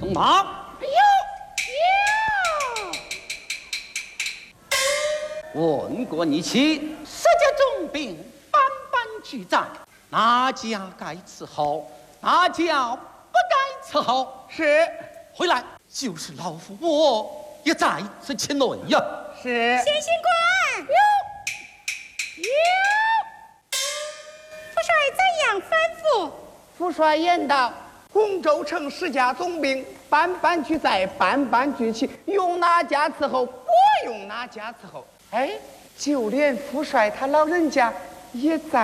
上马。问过你妻，十家重兵斑斑俱在，哪家该伺候，哪家不该伺候？ 是， 回来就是老夫我也在此前内呀。 是。 先行官，副帅怎样吩咐？ 副帅言道：洪州城10家总兵，斑斑俱在，斑斑俱齐，用哪家伺候，不用哪家伺候。哎，就连副帅他老人家也在。